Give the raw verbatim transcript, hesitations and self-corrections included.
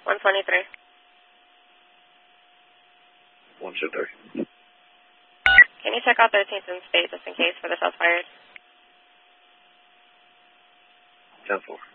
one twenty-three. one two three. Can you check out thirteenth and State just in case for the shots fired? ten four.